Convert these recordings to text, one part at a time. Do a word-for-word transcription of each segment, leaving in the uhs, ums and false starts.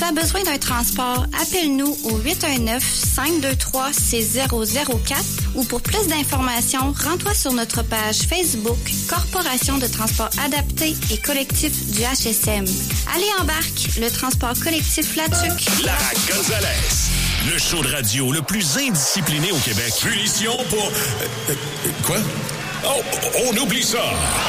tu as besoin d'un transport, appelle-nous au huit un neuf, cinq deux trois, six zéro zéro quatre ou pour plus d'informations, rends-toi sur notre page Facebook Corporation de transport adapté et collectif du H S M. Allez, embarque, le transport collectif La Tuque. Lara Gonzalez, le show de radio le plus indiscipliné au Québec. Punition pour... Euh, euh, quoi? Oh, on oublie ça!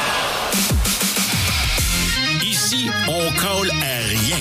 Ici, on colle à rien.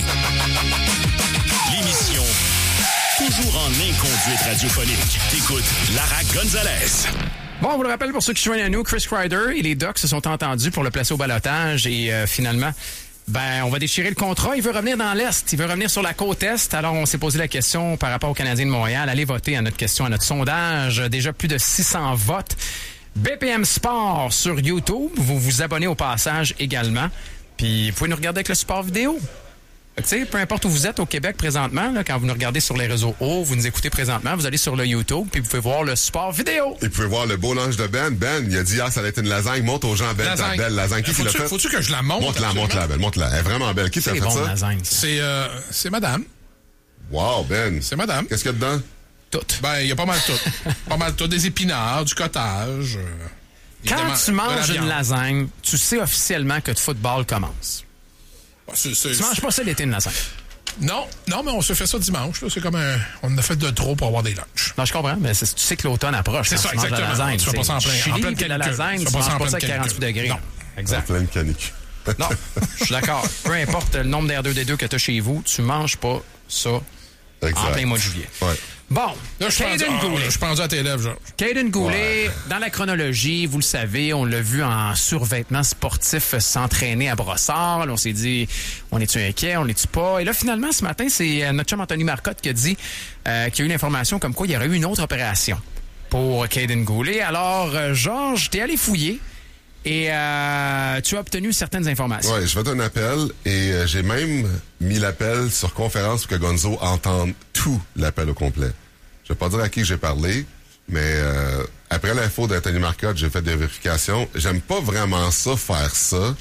L'émission toujours en inconduite radiophonique. T'écoutes Lara Gonzalez. Bon, on vous le rappelle pour ceux qui joignent à nous, Chris Kreider et les Ducks se sont entendus pour le placer au ballottage et euh, finalement, ben, on va déchirer le contrat. Il veut revenir dans l'Est, il veut revenir sur la côte Est. Alors, on s'est posé la question par rapport aux Canadiens de Montréal. Allez voter à notre question, à notre sondage. Déjà plus de six cents votes. B P M Sport sur YouTube. Vous vous abonnez au passage également. Puis, vous pouvez nous regarder avec le support vidéo. Tu sais, peu importe où vous êtes au Québec présentement, là, quand vous nous regardez sur les réseaux hauts, vous nous écoutez présentement, vous allez sur le YouTube, puis vous pouvez voir le support vidéo. Et vous pouvez voir le beau linge de Ben. Ben, il a dit hier, ça allait être une lasagne. Montre aux gens, Ben, ta belle lasagne. Qui l'a fait? Faut-tu que je la montre? Montre-la, montre-la, Ben, montre-la. Elle est vraiment belle. Qui t'a fait bon, ça? Lasagne, c'est, euh, c'est madame. Wow, Ben. C'est madame. Qu'est-ce qu'il y a dedans? Tout. Ben, il y a pas mal tout. Pas mal tout. Des épinards, du cottage. Euh, Quand tu manges une lasagne, tu sais officiellement que le football commence. Bah, c'est, c'est, tu manges pas ça l'été, une lasagne? Non, non, mais on se fait ça dimanche. Là. C'est comme un... On a fait de trop pour avoir des lunchs. Non, je comprends, mais c'est, tu sais que l'automne approche. C'est ça, tu manges exactement. la lasagne. Tu fais pas ça en plein, Chili, en pleine puis la canicule. lasagne, tu, tu manges pas, pas ça à quarante-huit degrés. Non. Exact. En pleine canicule. Non, je suis d'accord. Peu importe le nombre d'R deux D deux que tu as chez vous, tu manges pas ça exact. En plein mois de juillet. Ouais. Bon, là, je pense, oh, je pense à tes lèvres, genre. Caden Goulet, ouais. Dans la chronologie, vous le savez, on l'a vu en survêtement sportif s'entraîner à Brossard. Là, on s'est dit, on est-tu inquiet, on est-tu pas? Et là, finalement, ce matin, c'est notre chum Anthony Marcotte qui a dit euh, qu'il y a eu une information comme quoi il y aurait eu une autre opération pour Caden Goulet. Alors, euh, Georges, t'es allé fouiller et euh, tu as obtenu certaines informations. Oui, je vais donner un appel et euh, j'ai même mis l'appel sur conférence pour que Gonzo entende tout l'appel au complet. Je vais pas dire à qui j'ai parlé, mais euh, après l'info d'Anthony Marcotte, j'ai fait des vérifications. J'aime pas vraiment ça, faire ça,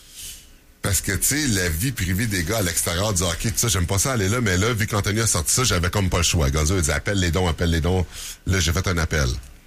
parce que, tu sais, la vie privée des gars à l'extérieur du hockey, tout ça, j'aime pas ça aller là, mais là, vu qu'Anthony a sorti ça, j'avais comme pas le choix. Gonzo, il dit, appelle les dons, appelle les dons. Là, j'ai fait un appel.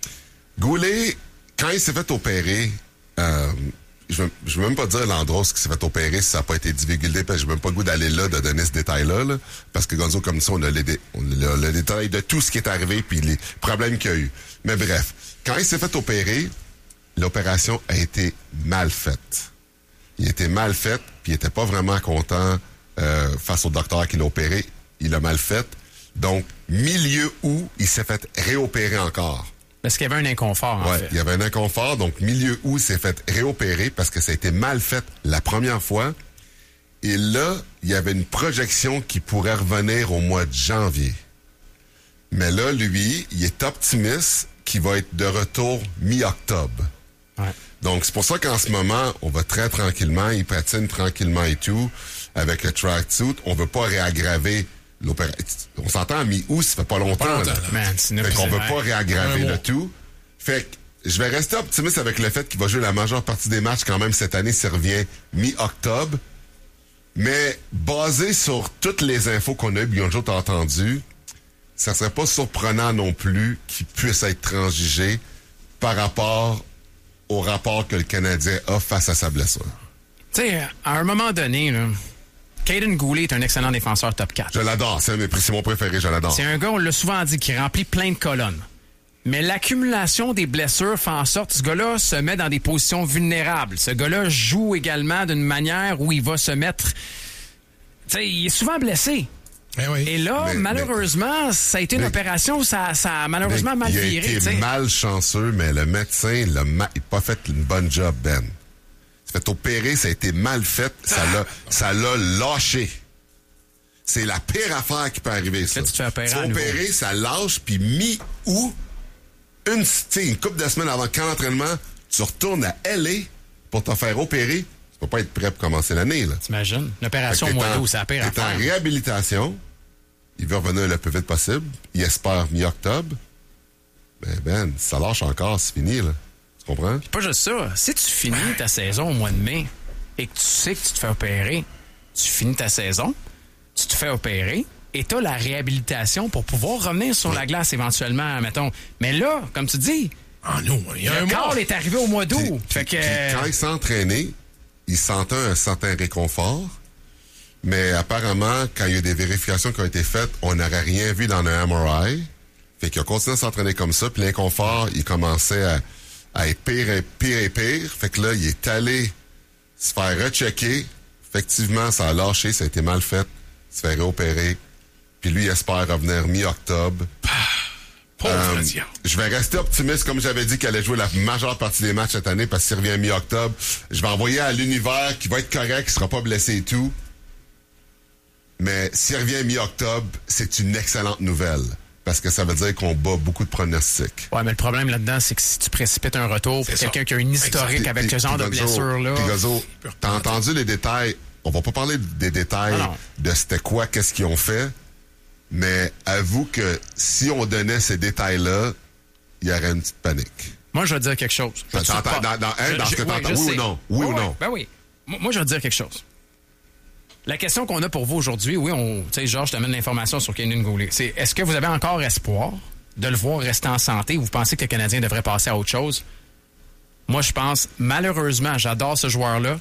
Goulet, quand il s'est fait opérer, euh, je veux, je veux même pas dire l'endroit où il s'est fait opérer si ça n'a pas été divulgué, parce que j'ai même pas le goût d'aller là, de donner ce détail-là, là, parce que Gonzo, comme ça, on a, les dé, on a le détail de tout ce qui est arrivé puis les problèmes qu'il y a eu. Mais bref, quand il s'est fait opérer, l'opération a été mal faite. Il était mal fait, puis il était pas vraiment content euh, face au docteur qui l'a opéré. Il l'a mal fait. Donc, milieu août, il s'est fait réopérer encore. Parce qu'il y avait un inconfort, en ouais, fait. Il y avait un inconfort, donc milieu août, il s'est fait réopérer parce que ça a été mal fait la première fois. Et là, il y avait une projection qui pourrait revenir au mois de janvier. Mais là, lui, il est optimiste qu'il va être de retour mi-octobre. Ouais. Donc, c'est pour ça qu'en ce moment, on va très tranquillement, il patine tranquillement et tout, avec le tracksuit. On veut pas réaggraver l'opération. On s'entend à mi-août, ça fait pas longtemps. Pas longtemps là. Man, c'est fait qu'on veut pas réaggraver ouais, le tout. Fait que je vais rester optimiste avec le fait qu'il va jouer la majeure partie des matchs quand même cette année, s'il revient mi-octobre. Mais basé sur toutes les infos qu'on a eues, Bionjo t'a entendu, ça serait pas surprenant non plus qu'il puisse être transigé par rapport au rapport que le Canadien a face à sa blessure. Tu sais, à un moment donné, là, Caden Goulet est un excellent défenseur top quatre. Je l'adore, c'est, un, c'est mon préféré, je l'adore. C'est un gars, on l'a souvent dit, qui remplit plein de colonnes. Mais l'accumulation des blessures fait en sorte que ce gars-là se met dans des positions vulnérables. Ce gars-là joue également d'une manière où il va se mettre... Tu sais, il est souvent blessé. Eh oui. Et là, mais, mais, malheureusement, ça a été une mais, opération où ça, ça a malheureusement mal viré. Il a été t'sais. malchanceux, mais le médecin n'a ma- pas fait une bonne job, Ben. Il s'est fait opérer, ça a été mal fait, ça l'a, ça l'a lâché. C'est la pire affaire qui peut arriver, ça. Là, tu te fais opérer tu à opérer, nouveau. ça lâche, puis mi-août, une, une couple de semaines avant le camp d'entraînement, tu retournes à L A pour te faire opérer. Tu peux pas être prêt pour commencer l'année, là. T'imagines? L'opération au mois d'août, c'est la pire affaire. affaire. Il est en réhabilitation. Il veut revenir le plus vite possible. Il espère mi-octobre. Ben, Ben, ça lâche encore, c'est fini, là. Tu comprends? Puis pas juste ça. Si tu finis ta saison au mois de mai et que tu sais que tu te fais opérer, tu finis ta saison, tu te fais opérer et tu as la réhabilitation pour pouvoir revenir sur ouais. la glace éventuellement, mettons. Mais là, comme tu dis, ah non, il y a le un corps mois. est arrivé au mois d'août. Puis, Fait puis, que... puis quand il s'entraînait, il sentait un certain réconfort, mais apparemment, quand il y a des vérifications qui ont été faites, on n'aurait rien vu dans le M R I. Fait qu'il a continué à s'entraîner comme ça, puis l'inconfort, il commençait à, à être pire et pire et pire. Fait que là, il est allé se faire rechecker. Effectivement, ça a lâché, ça a été mal fait. Se faire réopérer. Puis lui, il espère revenir mi-octobre. Pauvre Euh, Diable. je vais rester optimiste, comme j'avais dit, qu'il allait jouer la majeure partie des matchs cette année, parce qu'il revient mi-octobre. Je vais envoyer à l'univers qui va être correct, qui sera pas blessé et tout. Mais s'il revient mi-octobre, c'est une excellente nouvelle. Parce que ça veut dire qu'on bat beaucoup de pronostics. Ouais, mais le problème là-dedans, c'est que si tu précipites un retour pour C'est quelqu'un ça. qui a une historique Puis- avec puis- ce genre de puis Gonzo, blessure-là... puis Gonzo, t'as entendu les détails. On va pas parler des détails Ah non. de c'était quoi, qu'est-ce qu'ils ont fait. Mais avoue que si on donnait ces détails-là, il y aurait une petite panique. Moi, je vais te dire quelque chose. Je Dans- suis dans- pas- dans- dans- hein, je- dans ce je- que t'entends, je oui ou sais. non? Oui ou Ouais, non? Ben oui. Moi, moi, je vais te dire quelque chose. La question qu'on a pour vous aujourd'hui, oui, on, tu sais, Georges t'amène l'information sur Kaiden Goulet. C'est est-ce que vous avez encore espoir de le voir rester en santé ou vous pensez que le Canadien devrait passer à autre chose? Moi, je pense, malheureusement, j'adore ce joueur-là.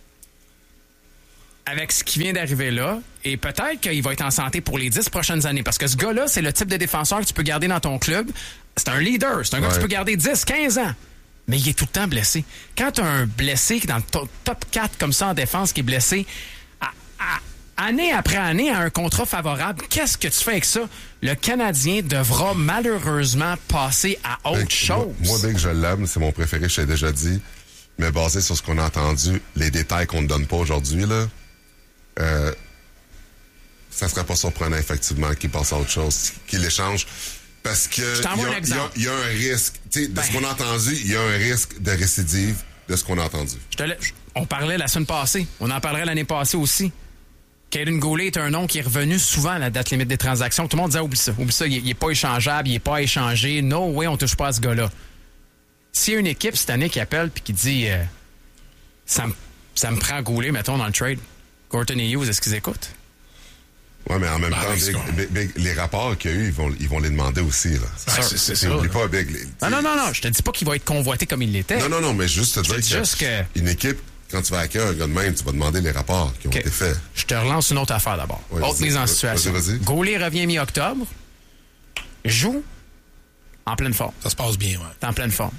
Avec ce qui vient d'arriver là, et peut-être qu'il va être en santé pour les dix prochaines années. Parce que ce gars-là, c'est le type de défenseur que tu peux garder dans ton club. C'est un leader. C'est un gars que Ouais. tu peux garder dix, quinze ans. Mais il est tout le temps blessé. Quand tu as un blessé qui est dans le to- top quatre comme ça en défense qui est blessé, à- à- année après année, à un contrat favorable, qu'est-ce que tu fais avec ça? Le Canadien devra malheureusement passer à autre Fait que chose. Moi, moi, bien que je l'aime, c'est mon préféré, je t'ai déjà dit. Mais basé sur ce qu'on a entendu, les détails qu'on ne donne pas aujourd'hui, là, euh, ça serait pas surprenant, effectivement, qu'il passe à autre chose, qu'il échange. Parce que Je il y, t'envoie un a- il y a- exemple. il y a un risque. Tu sais, de Ben. ce qu'on a entendu, il y a un risque de récidive de ce qu'on a entendu. Je te la- je- on parlait la semaine passée. On en parlerait l'année passée aussi. Kaiden Goulet est un nom qui est revenu souvent à la date limite des transactions. Tout le monde disait, oublie ça. Oublie ça, il n'est pas échangeable, il n'est pas échangé. No way, on touche pas à ce gars-là. S'il y a une équipe cette année qui appelle et qui dit, euh, ça, me, ça me prend Goulet, mettons, dans le trade, Gorton et Hughes, est-ce qu'ils écoutent? Ouais, mais en même Ben, temps, avec Big- ce qu'on- Big- Big- les rapports qu'il y a eu, ils vont, ils vont les demander aussi. Là. Ah, c'est- c'est ça. Oublie pas, Big. les- Non, non, non, non. Je te dis pas qu'il va être convoité comme il l'était. Non, non, non, mais juste te te dire dis que juste que- une équipe, quand tu vas accueillir un gars de même, tu vas demander les rapports qui ont OK. été faits. Je te relance une autre affaire d'abord. Oui, autre vas-y, mise en vas-y, situation. vas-y, vas-y. Goulet revient mi-octobre, joue en pleine forme. Ça se passe bien, ouais. T'es en pleine forme.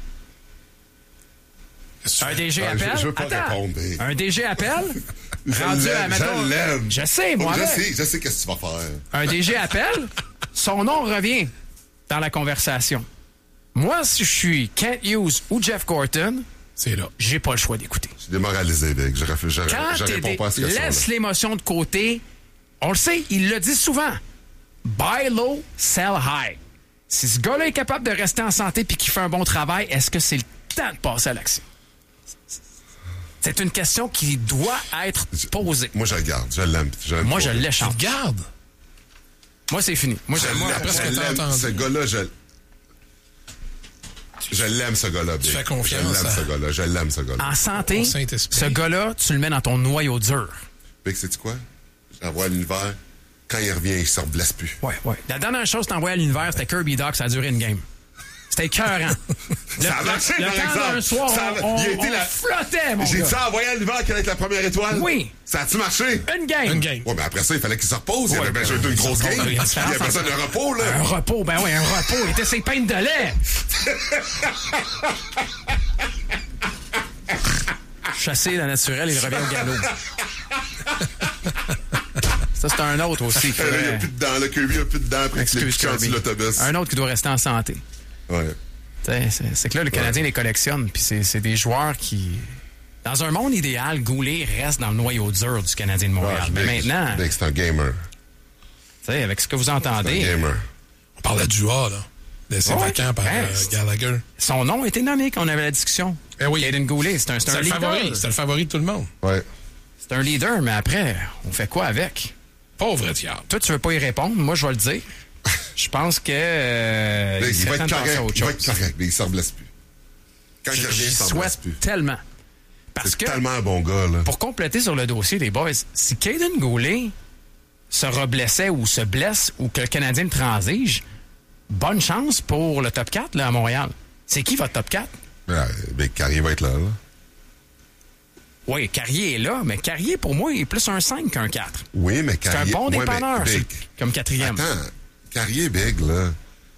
Qu'est-ce que tu Un fais? D G Ah, je- appelle. je veux pas Attends. répondre, mais- Un D G appelle. Je rendu à, l'aime, mettons- je l'aime. Je sais, moi. Je avec. sais, je sais qu'est-ce que tu vas faire. Un D G appelle. Son nom revient dans la conversation. Moi, si je suis Kent Hughes ou Jeff Gorton, C'est là. j'ai pas le choix d'écouter. Je suis démoralisé, Big. Je, réfléchis- je, Quand je t'es réponds dé- pas à cette question. laisse l'émotion de côté. On le sait, il le dit souvent. Buy low, sell high. Si ce gars-là est capable de rester en santé puis qu'il fait un bon travail, est-ce que c'est le temps de passer à l'action? C'est une question qui doit être posée. Moi, je le garde. Je l'aime. Je l'aime Moi, trop. je Tu l'échange. te gardes. Moi, c'est fini. Moi, Je je- moi, l'aime, après ce je que t'as l'aime. entendu. Ce gars-là, je... Je l'aime, ce gars-là, Big. fais confiance Je l'aime, à- ce gars-là. Je l'aime, ce gars-là. en santé, Au Saint-Esprit. ce gars-là, tu le mets dans ton noyau dur. Big, sais-tu quoi? J'envoie à l'univers. Quand il revient, il se blesse plus. Ouais, ouais. La dernière chose que t'as envoyé à l'univers, c'était Kirby Doc, ça a duré une game. C'était écœurant. Le, Ça a marché, le par temps exemple. d'un soir, Ça a- on, il a été on la- flottait, mon J'ai gars. dit envoyer à l'univers qu'elle allait être la première étoile? Oui. Ça a-tu marché? Une game. Une game. Ouais, mais après ça, il fallait qu'il se repose. Il Ouais, avait bien ben, joué une il grosse se repose. game. Il Il y y a une différence a besoin entre- de repos, là. Un repos, ben oui, un repos. Il était ses peintes de lait. Chassé la naturelle, il revient au galop. Ça, c'est un autre aussi. qui Euh, Il n'y a pourrait- plus de dents. Le Kirby a plus de dents après qu'il ait Excuse piqué en dessous Kirby. de l'autobus. Un autre qui doit rester en santé. Ouais. T'sais, C'est c'est que là, le Canadien les collectionne, puis c'est c'est des joueurs qui... Dans un monde idéal, Goulet reste dans le noyau dur du Canadien de Montréal. Ouais, Mais Big, maintenant, Big, c'est un gamer. t'sais, avec ce que vous C'est un entendez, gamer. On parlait du A, là. Laissé Ouais. vacant par Ben, euh, c'est- Gallagher. son nom a été nommé quand on avait la discussion. Eh oui. Kaiden Goulet, c'est un, c'est un C'était le leader. favori. C'était le favori de tout le monde. Ouais. C'est un leader, mais après, on fait quoi avec? Pauvre diable. Toi, tu veux pas y répondre. Moi, je vais le dire. Je pense que... euh, Big, il serait va temps être de passer à correct. autre Il va chose. être correct, mais il ne se reblesse plus. Quand il revient, J'y il se reblesse souhaite plus. tellement. Parce C'est que, tellement un bon gars, là. pour compléter sur le dossier des boys, si Kaiden Goulet se reblessait ou se blesse ou que le Canadien le transige, bonne chance pour le top quatre là, à Montréal. C'est qui votre top quatre? Ben, ben, Carrier va être là, là. Oui, Carrier est là, mais Carrier, pour moi, est plus un cinq qu'un quatre. Oui, mais Carrier... C'est un bon ouais, dépanneur, Big. comme quatrième. Attends, Carrier, Big, là,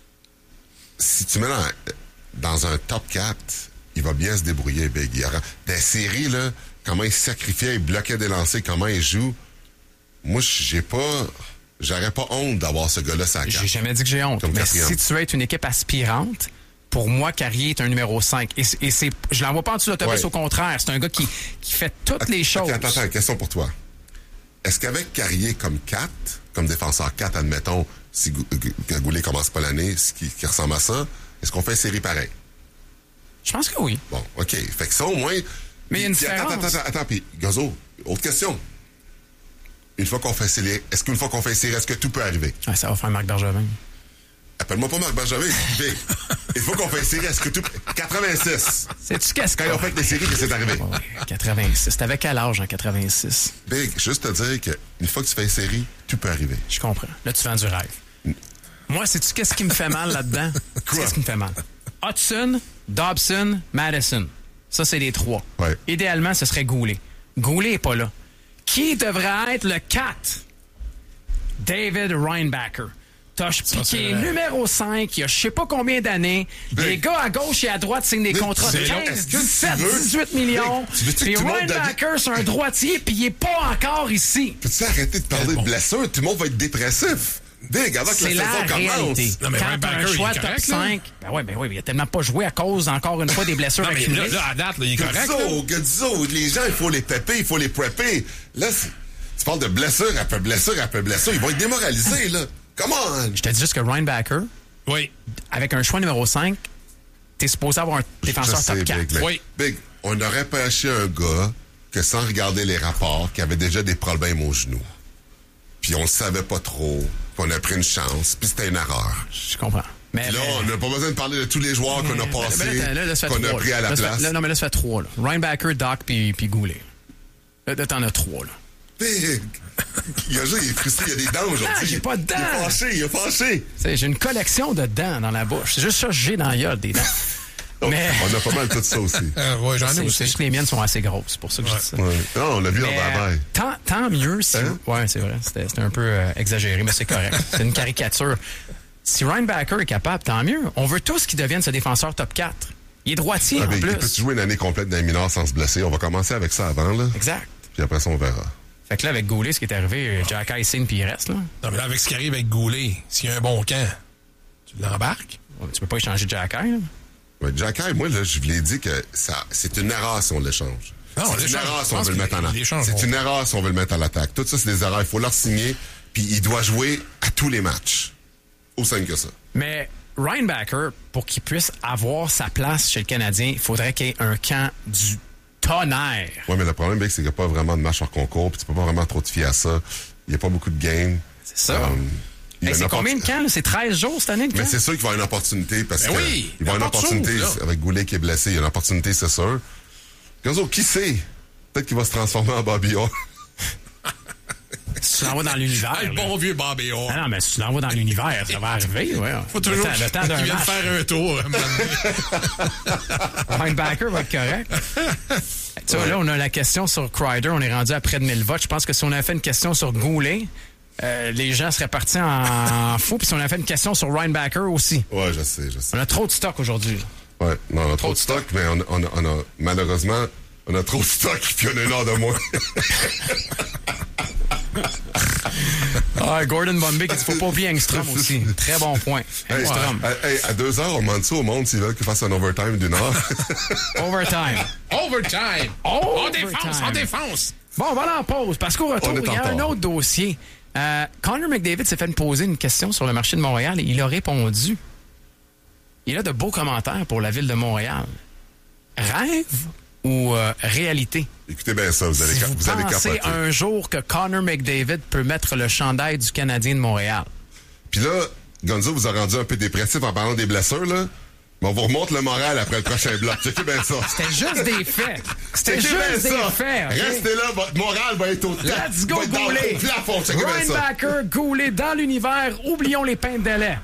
si tu mets dans, dans un top quatre, il va bien se débrouiller, Big. Il aura, des séries, là, comment il sacrifiait, il bloquait des lancers, comment il joue. Moi, j'ai pas... J'aurais pas honte d'avoir ce gars-là sur la carte. J'ai jamais dit que j'ai honte. Comme mais quatrième. si tu veux être une équipe aspirante, pour moi, Carrier est un numéro cinq. Et, et c'est, je l'envoie pas en dessous de l'autobus, Ouais. au contraire. C'est un gars qui, qui fait toutes les choses. Attends, attends, question pour toi. Est-ce qu'avec Carrier comme quatre, comme défenseur quatre, admettons, si Gou- Gou- Goulet commence pas l'année, ce qui, qui ressemble à ça, est-ce qu'on fait une série pareille? Je pense que oui. Bon, OK. Fait que ça, au moins... Mais il y a une Puis, différence. Attends, attends, attends, attends. Puis, Gazo, autre question. Une fois qu'on fait série, est-ce qu'une fois qu'on fait série, est-ce que tout peut arriver? Ah, ça va faire Marc Bergevin. Appelle-moi pas Marc Bergevin. Big. Une fois qu'on fait série, est-ce que tout... quatre-vingt-six. Sais-tu qu'est-ce Quand ils ont fait des séries, qu'est-ce qui est arrivé? Ouais, quatre-vingt-six. T'avais quel âge en quatre-vingt-six? Big, juste te dire qu'une fois que tu fais une série, tout peut arriver. Je comprends. Là, tu vends du rêve. Moi, sais-tu qu'est-ce qui me fait mal là-dedans? Quoi? Qu'est-ce qui me fait mal? Hudson, Dobson, Madison. Ça, c'est les trois. Ouais. Idéalement, ce serait Goulet. Goulet n'est pas là. Qui devrait être le quatre? David Reinbacher. T'as piqué numéro cinq, il y a je sais pas combien d'années. Big. Les gars à gauche et à droite signent des Big, contrats de c'est long. quinze, Est-ce que dix-sept, tu veux- dix-huit millions. Big, tu veux-tu que Puis tout le monde devienne- Reinbacher, c'est un droitier, puis il est pas encore ici. Peux-tu arrêter de parler de blessures? Tout le monde va être dépressif. Big, avant que C'est la la saison commence. réalité. Non, mais Quand t'as Reinbacher, un il choix est top correct, là. cinq, ben ouais, ben ouais, il a tellement pas joué à cause, encore une fois, des blessures Non, mais accumulées. là, là, à date, là, il est correct. là. Gazzo, Gazzo, les gens, il faut les pepper, il faut les prepper. Là, c'est- tu parles de blessure après blessure après blessure. Ils vont être démoralisés, là. Come on! Je te dis juste que Reinbacher, Oui. avec un choix numéro cinq, t'es supposé avoir un défenseur Je sais, top quatre. Big, mais- Oui. Big, on aurait pêché un gars que sans regarder les rapports, qui avait déjà des problèmes aux genoux. Puis on le savait pas trop, qu'on a pris une chance, puis c'était une erreur. Je comprends. Mais, Puis là, mais- on n'a pas besoin de parler de tous les joueurs qu'on a mais- passés, mais là, là, là, ça fait qu'on a trois, pris là. à la Là, ça fait- place. là, non, mais là, ça fait trois. Là. Reinbacher, Doc, puis, puis Goulet. Là, là, t'en as trois. Là. Big! Il a joué, il est frustré, il a des dents aujourd'hui. Ah, j'ai pas de dents. Il est fâché, il est fâché. Tu sais, j'ai une collection de dents dans la bouche. C'est juste ça que j'ai dans la gueule, des dents. Mais On a pas mal tout ça aussi. Euh, ouais, j'en ai c'est c'est aussi. juste que les miennes sont assez grosses. C'est pour ça que je dis ça. Ouais. Non, on l'a vu Mais, en euh, bye-bye. tant, tant mieux si... Hein? Ouais, c'est vrai. C'était c'était un peu euh, exagéré, mais c'est correct. C'est une caricature. Si Reinbacher est capable, tant mieux. On veut tous qu'il devienne ce défenseur top quatre. Il est droitier, Ah, en mais il plus. peut jouer une année complète d'un mineur sans se blesser? On va commencer avec ça avant, là. Exact. Puis après ça, on verra. Fait que là, avec Goulet, ce qui est arrivé, Jack signe puis il reste, là. Non, mais là, avec ce qui arrive avec Goulet, s'il y a un bon camp, tu l'embarques? Ouais, Tu peux pas échanger Jack là. Ouais, Jack Eye, moi, là, je vous l'ai dit que ça, c'est une erreur si on l'échange. Non, on c'est une l'échange. erreur si Je on pense veut le mettre qu'il- en il l'échange, attaque. C'est on- une erreur si on veut le mettre à l'attaque. Tout ça, c'est des erreurs. Il faut leur signer, puis il doit jouer à tous les matchs. Aussi simple que ça. Mais Reinbacher, pour qu'il puisse avoir sa place chez le Canadien, il faudrait qu'il y ait un camp du tonnerre. Ouais, mais le problème, Big, c'est qu'il n'y a pas vraiment de match hors concours, puis tu peux pas vraiment trop te fier à ça. Il n'y a pas beaucoup de games. C'est ça. Euh, il y a Hey, une c'est combien de opportun- camps, là? C'est treize jours cette année, le Mais camp? c'est sûr qu'il va y avoir une opportunité parce Ben que oui, il va y avoir une la porte opportunité s'ouvre, là. avec Goulet qui est blessé. Il y a une opportunité, c'est sûr. Gonzo, qui sait? Peut-être qu'il va se transformer en Bobby Orr. Si tu l'envoies dans l'univers. Ah, le là. bon vieux Bobby Orr. Ah non, mais si tu l'envoies dans l'univers, ça va arriver, ouais. Faut toujours le temps, le temps d'un qu'il vienne match. faire un tour. à un moment donné. Reinbacher va être correct. Tu vois, là, on a la question sur Kreider. On est rendu à près de mille votes. Je pense que si on avait fait une question sur Goulet, euh, les gens seraient partis en fou. Puis si on avait fait une question sur Reinbacher aussi. Ouais, je sais, je sais. On a trop de stock aujourd'hui. Ouais, non, on a trop de stock, mais on, on, a- on a, malheureusement, on a trop de stock, puis on a une heure de moins. Ah, Gordon Bombay qui dit faut pas oublier Engstrom aussi. Très bon point. Hey, Engstrom. à, hey, à deux heures, on demande ça au monde s'ils veulent qu'ils fassent un overtime d'une heure. Overtime. Overtime! On Overtime. défonce, on défonce! Bon, on va aller en pause parce qu'au retour, On est il y a en un retard. autre dossier. Euh, Connor McDavid s'est fait poser une question sur le marché de Montréal et il a répondu. Il a de beaux commentaires pour la ville de Montréal. Rêve ou euh, réalité? Écoutez bien ça, vous allez, Si ca- vous, vous allez pensez capoter. un jour que Connor McDavid peut mettre le chandail du Canadien de Montréal. Puis là, Gonzo vous a rendu un peu dépressif en parlant des blessures, là. Mais on vous remonte le moral après le prochain bloc. Checkez bien ça. C'était juste des faits. C'était Checkez juste bien des ça. faits. Okay? Restez là, votre moral va être au top. Let's go, va être dans Goulet. le plafond. Checkez bien ça. Linebacker, Goulet dans l'univers. Oublions les peintes de lait.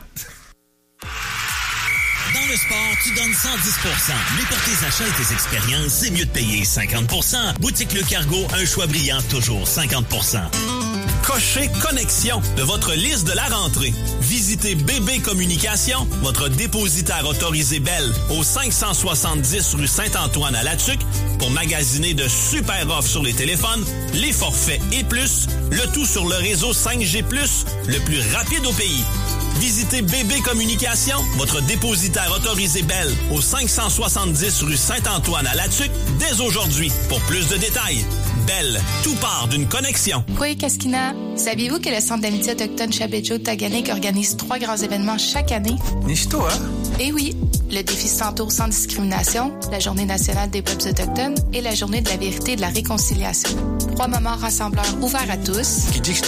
Dans le sport, tu donnes cent dix pour cent. Mais pour tes achats et tes expériences, c'est mieux de payer cinquante pour cent. Boutique Le Cargo, un choix brillant, toujours cinquante pour cent. Cochez Connexion de votre liste de la rentrée. Visitez B B Communication, votre dépositaire autorisé Bell, au cinq cent soixante-dix rue Saint-Antoine à Latuc, pour magasiner de super offres sur les téléphones, les forfaits et plus, le tout sur le réseau cinq G plus, le plus rapide au pays. Visitez B B Communication, votre dépositaire autorisé Bell, au cinq cent soixante-dix rue Saint-Antoine à Latuc, dès aujourd'hui. Pour plus de détails, Bell, tout part d'une connexion. Oui, Kaskina. Saviez-vous que le Centre d'amitié autochtone Chabetcho-Taganek organise trois grands événements chaque année? Niche-toi, hein? Eh oui! Le défi Centaure sans discrimination, la Journée nationale des peuples autochtones et la Journée de la vérité et de la réconciliation. Trois moments rassembleurs ouverts à tous.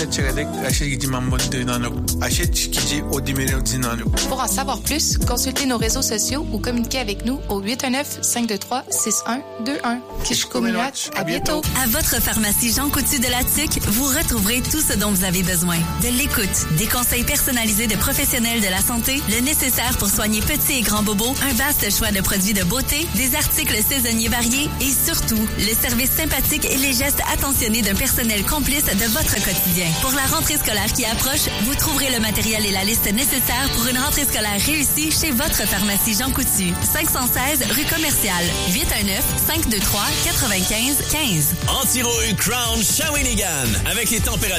Pour en savoir plus, consultez nos réseaux sociaux ou communiquez avec nous au huit un neuf, cinq deux trois, six un deux un. Kishkumiwat, à bientôt! À votre pharmacie Jean Coutu de la Tuque, vous retrouverez tout ce dont vous avez besoin. De l'écoute, des conseils personnalisés de professionnels de la santé, le nécessaire pour soigner petits et grands bobos, un vaste choix de produits de beauté, des articles saisonniers variés et surtout, le service sympathique et les gestes attentionnés d'un personnel complice de votre quotidien. Pour la rentrée scolaire qui approche, vous trouverez le matériel et la liste nécessaires pour une rentrée scolaire réussie chez votre pharmacie Jean Coutu. cinq cent seize rue Commerciale. huit un neuf, cinq deux trois, neuf cinq un cinq. Anti-rouille Crown Shawinigan. Avec les températures